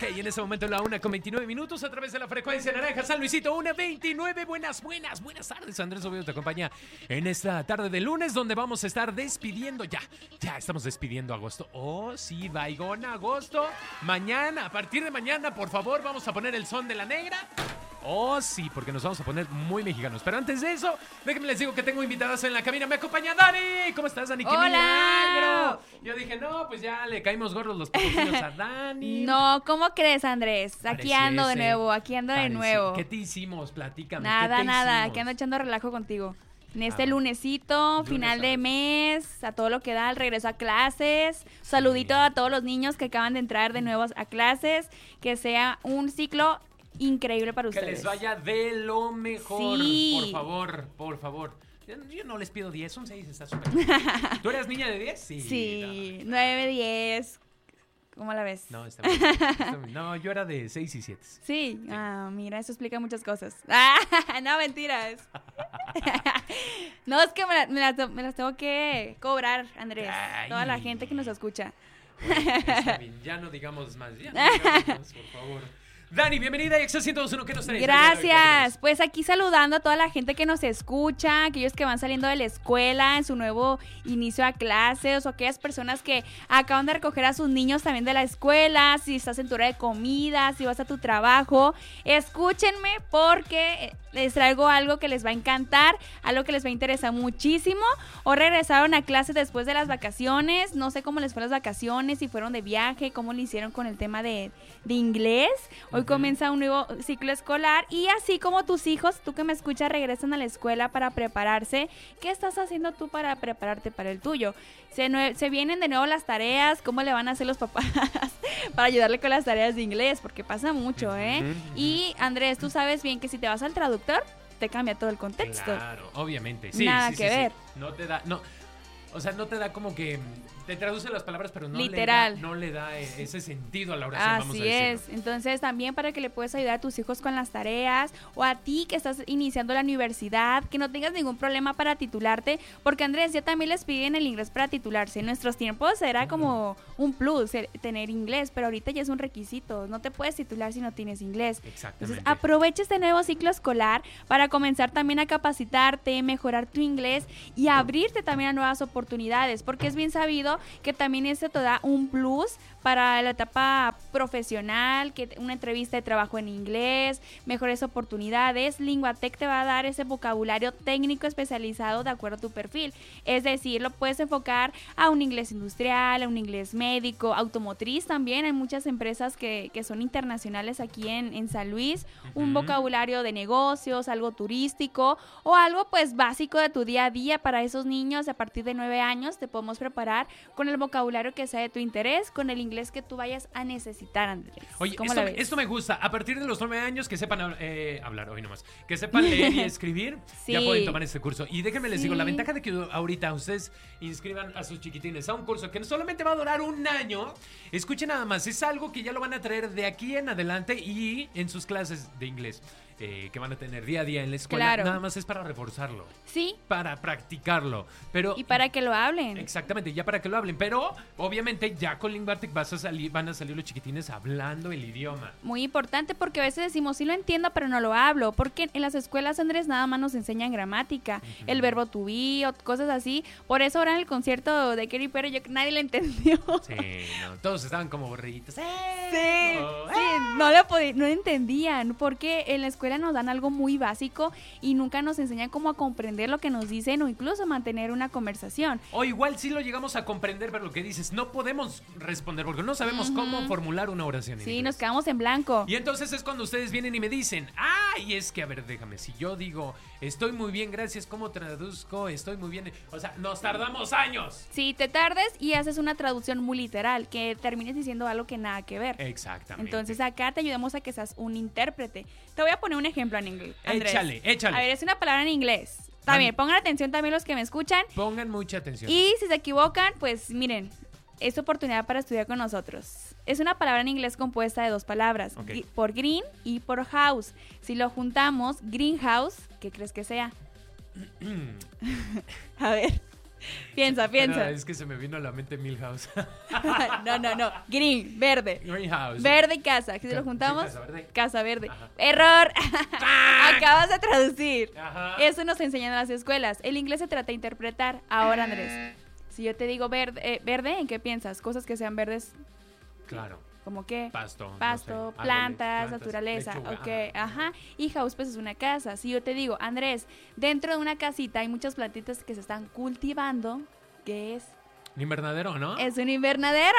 Ok, en este momento la 1:29 a través de la frecuencia naranja San Luisito, 1:29. Buenas tardes. Andrés Oviedo te acompaña en esta tarde de lunes, donde vamos a estar despidiendo. Ya estamos despidiendo agosto. Oh, sí, vaigón, agosto. Mañana, a partir de mañana, por favor, vamos a poner el son de la negra. Oh, sí, porque nos vamos a poner muy mexicanos. Pero antes de eso, déjenme les digo que tengo invitadas en la cabina. Me acompaña Dani. ¿Cómo estás, Dani? ¡Qué milagro! Yo dije, no, pues ya le caímos gordos los patrocinios a Dani. No, ¿cómo crees, Andrés? Aquí ando de nuevo, ¿Qué te hicimos? Platícame. Nada, aquí ando echando relajo contigo. En este lunesito, final de mes, a todo lo que da, el regreso a clases. Saludito a todos los niños que acaban de entrar de nuevo a clases. Que sea un ciclo increíble para ustedes. Que les vaya de lo mejor. Sí. Por favor. Yo no les pido 10, un 6 está súper. ¿Tú eras niña de 10? Sí, 9, 10. ¿Cómo la ves? No, está bien. No, yo era de 6 y 7. Sí. Mira, eso explica muchas cosas. No, mentiras. No, es que me las tengo que cobrar, Andrés. Ay. Toda la gente que nos escucha. Bueno, está bien, ya no digamos más, por favor. Dani, bienvenida a Exa 102.1, ¿qué nos traes? Gracias, pues aquí saludando a toda la gente que nos escucha, aquellos que van saliendo de la escuela en su nuevo inicio a clases, o aquellas personas que acaban de recoger a sus niños también de la escuela, si estás en tu hora de comida, si vas a tu trabajo, escúchenme porque les traigo algo que les va a encantar, algo que les va a interesar muchísimo, o regresaron a clases después de las vacaciones, no sé cómo les fue las vacaciones, si fueron de viaje, cómo lo hicieron con el tema de inglés. Hoy comienza un nuevo ciclo escolar y así como tus hijos, tú que me escuchas, regresan a la escuela para prepararse. ¿Qué estás haciendo tú para prepararte para el tuyo? Se vienen de nuevo las tareas, ¿cómo le van a hacer los papás para ayudarle con las tareas de inglés? Porque pasa mucho, ¿eh? Y Andrés, tú sabes bien que si te vas al traductor, te cambia todo el contexto. Claro, obviamente. Sí, Nada que ver. No te da, o sea, no te da como que te traduce las palabras, pero no le da ese sentido a la oración, vamos a decirlo. Así es. Entonces, también para que le puedas ayudar a tus hijos con las tareas, o a ti que estás iniciando la universidad, que no tengas ningún problema para titularte, porque Andrés, ya también les piden el inglés para titularse. En nuestros tiempos era como un plus tener inglés, pero ahorita ya es un requisito. No te puedes titular si no tienes inglés. Exactamente. Entonces, aprovecha este nuevo ciclo escolar para comenzar también a capacitarte, mejorar tu inglés y abrirte también a nuevas oportunidades, porque es bien sabido que también esto te da un plus para la etapa profesional, que una entrevista de trabajo en inglés, mejores oportunidades. Linguatec te va a dar ese vocabulario técnico especializado de acuerdo a tu perfil. Es decir, lo puedes enfocar a un inglés industrial, a un inglés médico, automotriz también. Hay muchas empresas que son internacionales aquí en San Luis. Un vocabulario de negocios, algo turístico o algo pues básico de tu día a día para esos niños. A partir de 9 años te podemos preparar con el vocabulario que sea de tu interés, con el inglés que tú vayas a necesitar, Andrés. Oye, esto me gusta. A partir de los 9 años que sepan hablar hoy nomás, que sepan leer y escribir, sí, ya pueden tomar este curso. Y déjenme les digo, la ventaja de que ahorita ustedes inscriban a sus chiquitines a un curso que no solamente va a durar un año, escuchen nada más, es algo que ya lo van a traer de aquí en adelante y en sus clases de inglés. Que van a tener día a día en la escuela, claro. Nada más es para reforzarlo. Sí. Para practicarlo. Pero, y para que lo hablen. Exactamente, ya para que lo hablen. Pero, obviamente, ya con Linguatec van a salir los chiquitines hablando el idioma. Muy importante, porque a veces decimos, sí lo entiendo, pero no lo hablo. Porque en las escuelas, Andrés, nada más nos enseñan gramática, el verbo to be o cosas así. Por eso ahora en el concierto de Katy Perry nadie lo entendió. Sí, no, todos estaban como borreguitos. Sí, no entendían, porque en la escuela nos dan algo muy básico y nunca nos enseñan cómo a comprender lo que nos dicen o incluso mantener una conversación. O igual sí lo llegamos a comprender, pero lo que dices, no podemos responder porque no sabemos cómo formular una oración en inglés. Nos quedamos en blanco. Y entonces es cuando ustedes vienen y me dicen, y es que, a ver, déjame, si yo digo, estoy muy bien, gracias, ¿cómo traduzco? Estoy muy bien. O sea, nos tardamos años. Sí, te tardes y haces una traducción muy literal, que termines diciendo algo que nada que ver. Exactamente. Entonces acá te ayudamos a que seas un intérprete. Te voy a poner un ejemplo en inglés, Andrés. Échale. A ver, es una palabra en inglés. También, pongan atención también los que me escuchan. Pongan mucha atención. Y si se equivocan, pues miren, es oportunidad para estudiar con nosotros. Es una palabra en inglés compuesta de 2 palabras, por green y por house. Si lo juntamos, greenhouse, ¿qué crees que sea? A ver. Piensa. Es que se me vino a la mente Milhouse. No. Green, verde. Greenhouse. Verde y casa. Si Ca- lo juntamos, sí, casa verde. casa verde. Ajá. ¡Error! ¡Ah! Acabas de traducir. Ajá. Eso nos enseñan en las escuelas. El inglés se trata de interpretar. Ahora, Andrés, si yo te digo verde, ¿en qué piensas? Cosas que sean verdes, Claro. ¿como qué? Pasto, no Pasto, sé, plantas, árboles, naturaleza, lechuga, ok, ajá. Y house pues es una casa. Si yo te digo, Andrés, dentro de una casita hay muchas plantitas que se están cultivando, ¿qué es? Un invernadero, ¿no? Es un invernadero.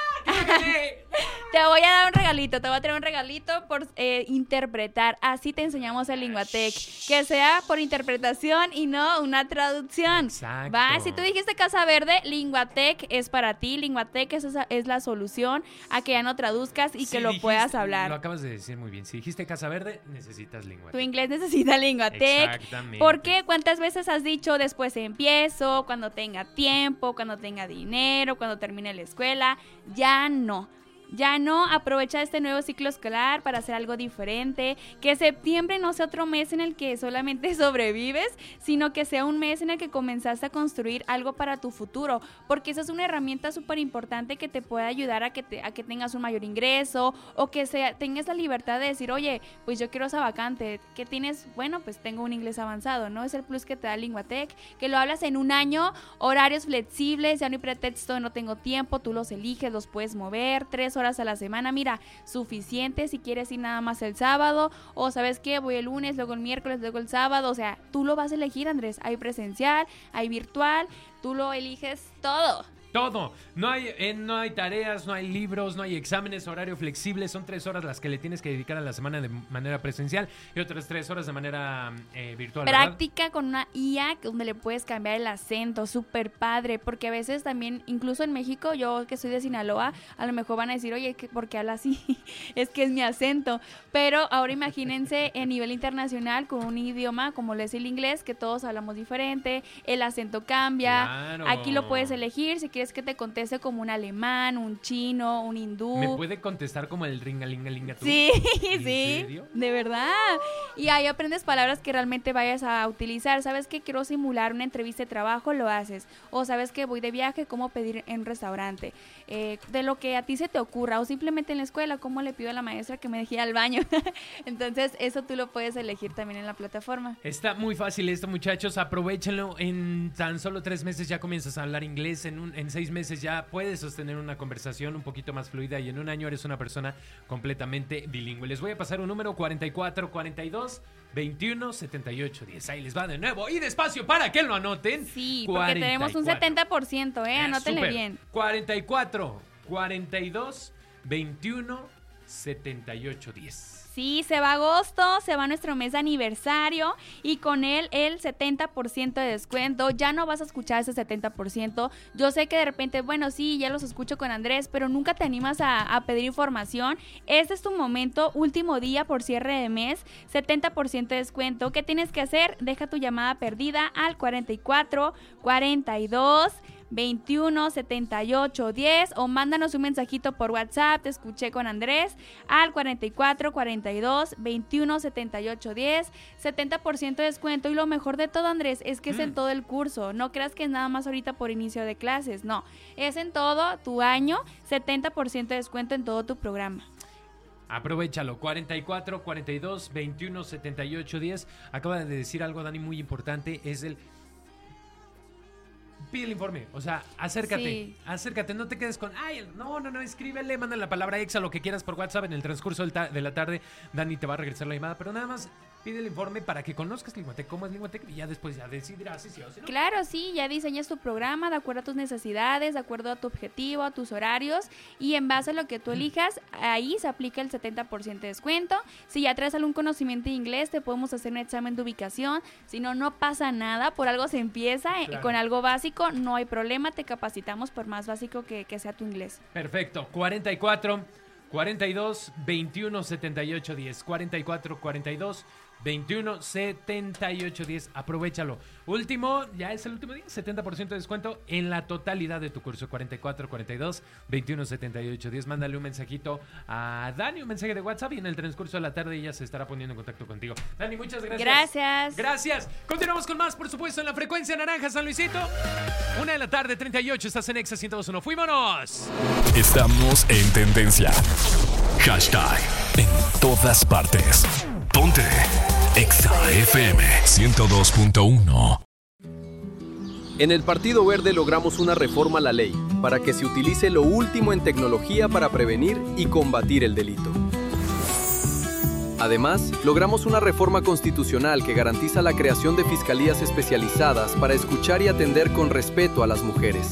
¡Qué Te voy a dar un regalito, te voy a traer un regalito por interpretar. Así te enseñamos el Linguatec. Que sea por interpretación y no una traducción. Exacto. Va, si tú dijiste Casa Verde, Linguatec es para ti. Linguatec es la solución a que ya no traduzcas y que lo puedas hablar. Lo acabas de decir muy bien. Si dijiste Casa Verde, necesitas lengua. Tu inglés necesita Linguatec. Exactamente. ¿Por qué? ¿Cuántas veces has dicho después empiezo, cuando tenga tiempo, cuando tenga dinero, cuando termine la escuela? Ya no. Ya no, aprovecha este nuevo ciclo escolar para hacer algo diferente, que septiembre no sea otro mes en el que solamente sobrevives, sino que sea un mes en el que comenzaste a construir algo para tu futuro, porque esa es una herramienta súper importante que te puede ayudar a que tengas un mayor ingreso o que tengas la libertad de decir, oye, pues yo quiero esa vacante, ¿qué tienes? Bueno, pues tengo un inglés avanzado, ¿no? Es el plus que te da Linguatec, que lo hablas en un año, horarios flexibles, ya no hay pretexto de no tengo tiempo, tú los eliges, los puedes mover, 3 horas a la semana, mira, suficiente si quieres ir nada más el sábado, o sabes qué, voy el lunes, luego el miércoles, luego el sábado, o sea, tú lo vas a elegir, Andrés, hay presencial, hay virtual, tú lo eliges todo. Todo. No hay tareas, no hay libros, no hay exámenes, horario flexible. Son 3 horas las que le tienes que dedicar a la semana de manera presencial y otras 3 horas de manera virtual. Práctica, ¿verdad? Con una IA donde le puedes cambiar el acento, súper padre, porque a veces también, incluso en México, yo que soy de Sinaloa, a lo mejor van a decir, oye, ¿por qué habla así? Es que es mi acento. Pero ahora imagínense en nivel internacional con un idioma como lo es el inglés, que todos hablamos diferente, el acento cambia. Claro. Aquí lo puedes elegir si quieres que te conteste como un alemán, un chino, un hindú. ¿Me puede contestar como el ringalingalinga tú? Sí, ¿En sí, serio? de verdad. Y ahí aprendes palabras que realmente vayas a utilizar. ¿Sabes que quiero simular una entrevista de trabajo? Lo haces. O sabes que voy de viaje, ¿cómo pedir en un restaurante? De lo que a ti se te ocurra. O simplemente en la escuela, ¿cómo le pido a la maestra que me deje ir al baño? Entonces, eso tú lo puedes elegir también en la plataforma. Está muy fácil esto, muchachos. Aprovechenlo. En tan solo 3 meses ya comienzas a hablar inglés. En 6 meses ya puedes sostener una conversación un poquito más fluida. Y en un año eres una persona completamente bilingüe. Les voy a pasar un número: 44 42 21 78 10. Ahí les va de nuevo. Y despacio para que lo anoten. Sí, porque tenemos un 70%, anótenle Súper. bien. 44 42 21 78 10. Sí, se va agosto, se va nuestro mes de aniversario y con él el 70% de descuento. Ya no vas a escuchar ese 70%. Yo sé que de repente, bueno, sí, ya los escucho con Andrés, pero nunca te animas a pedir información. Este es tu momento, último día por cierre de mes, 70% de descuento. ¿Qué tienes que hacer? Deja tu llamada perdida al 44 42 21 78 10 o mándanos un mensajito por WhatsApp, te escuché con Andrés, al 44 42 21 78 10, 70% de descuento. Y lo mejor de todo, Andrés, es que es en todo el curso. No creas que es nada más ahorita por inicio de clases, no, es en todo tu año, 70% de descuento en todo tu programa. Aprovechalo, 44 42 21 78 10. Acaba de decir algo, Dani, muy importante, es el... Pide el informe, o sea, acércate, no te quedes con, ay, no, escríbele, manda la palabra exa, lo que quieras por WhatsApp. En el transcurso de la tarde, Dani te va a regresar la llamada, pero nada más pide el informe para que conozcas Linguatec, cómo es Linguatec, y ya después ya decidirás si sí o si no. Claro, sí, ya diseñas tu programa de acuerdo a tus necesidades, de acuerdo a tu objetivo, a tus horarios, y en base a lo que tú elijas, ahí se aplica el 70% de descuento. Si ya traes algún conocimiento de inglés, te podemos hacer un examen de ubicación. Si no, no pasa nada, por algo se empieza, claro. Con algo básico, no hay problema, te capacitamos por más básico que sea tu inglés. Perfecto, 44 42 21 78 10, 44 42 217810. Aprovechalo. Último, ya es el último día, 70% de descuento en la totalidad de tu curso. 4442 217810. Mándale un mensajito a Dani, un mensaje de WhatsApp, y en el transcurso de la tarde ella se estará poniendo en contacto contigo. Dani, muchas gracias. Gracias. Continuamos con más, por supuesto, en la frecuencia naranja, San Luisito. 1:38 PM, estás en Exa 102.1. ¡Fuímonos! Estamos en tendencia. Hashtag en todas partes. Ponte Exa FM 102.1. En el Partido Verde logramos una reforma a la ley para que se utilice lo último en tecnología para prevenir y combatir el delito. Además, logramos una reforma constitucional que garantiza la creación de fiscalías especializadas para escuchar y atender con respeto a las mujeres.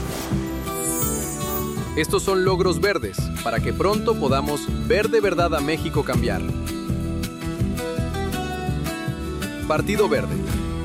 Estos son logros verdes, para que pronto podamos ver de verdad a México cambiar. Partido Verde.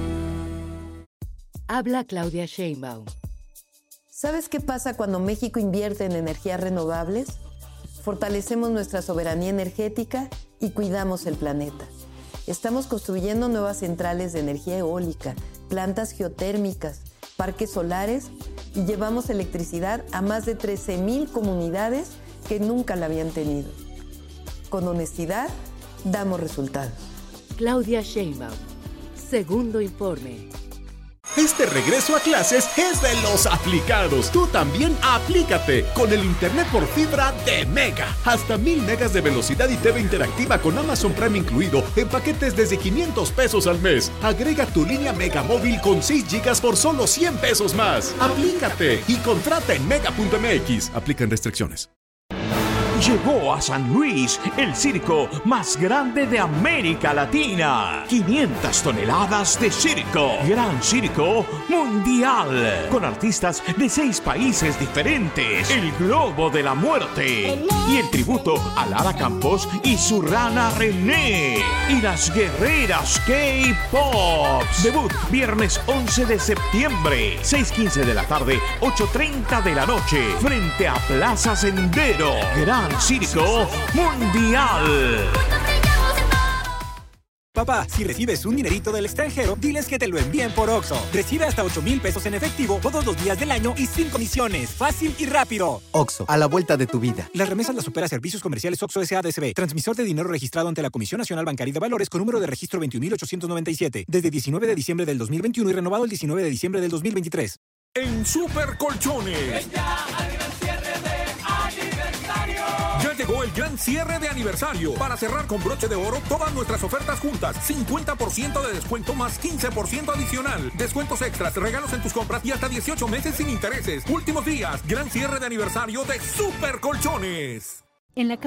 Habla Claudia Sheinbaum. ¿Sabes qué pasa cuando México invierte en energías renovables? Fortalecemos nuestra soberanía energética y cuidamos el planeta. Estamos construyendo nuevas centrales de energía eólica, plantas geotérmicas, parques solares y llevamos electricidad a más de 13,000 comunidades que nunca la habían tenido. Con honestidad, damos resultados. Claudia Sheinbaum. Segundo informe. Este regreso a clases es de los aplicados. Tú también aplícate con el internet por fibra de Mega. Hasta 1000 megas de velocidad y TV interactiva con Amazon Prime incluido en paquetes desde 500 pesos al mes. Agrega tu línea Mega móvil con 6 gigas por solo 100 pesos más. Aplícate y contrata en mega.mx. Aplican restricciones. Llegó a San Luis el circo más grande de América Latina. 500 toneladas de circo. Gran Circo Mundial. Con artistas de 6 países diferentes. El Globo de la Muerte. Y el tributo a Lara Campos y su rana René. Y las guerreras K-Pop. Debut viernes 11 de septiembre. 6:15 de la tarde, 8:30 de la noche. Frente a Plaza Sendero. Gran Circo Mundial. Papá, si recibes un dinerito del extranjero, diles que te lo envíen por Oxxo. Recibe hasta 8,000 pesos en efectivo todos los días del año y sin comisiones. Fácil y rápido. Oxxo, a la vuelta de tu vida. Las remesas las opera Servicios Comerciales Oxxo S.A.D.C.B. Transmisor de dinero registrado ante la Comisión Nacional Bancaria de Valores con número de registro 21.897. Desde 19 de diciembre del 2021 y renovado el 19 de diciembre del 2023. En Super Colchones. Ya llegó el gran cierre de aniversario. Para cerrar con broche de oro todas nuestras ofertas juntas. 50% de descuento más 15% adicional. Descuentos extras, regalos en tus compras y hasta 18 meses sin intereses. Últimos días, gran cierre de aniversario de Super Colchones. En la